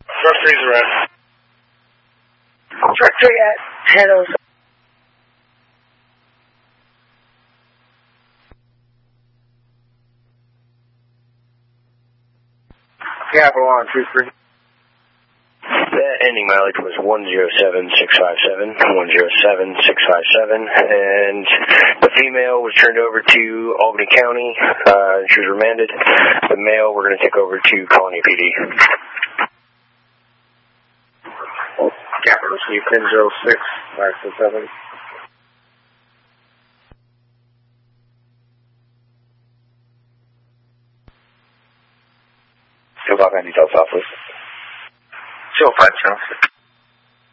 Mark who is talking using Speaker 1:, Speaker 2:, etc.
Speaker 1: Truck 3's arrest.
Speaker 2: Truck 3 at 10:07.
Speaker 1: Capital on 2-3.
Speaker 3: That ending mileage was 107657, 107657, and the female was turned over to Albany County. She was remanded. The male we're going to take over to Colony PD.
Speaker 1: Capital Steve 1006, 547.
Speaker 3: Still talking on details, please.
Speaker 1: 205 channel 6.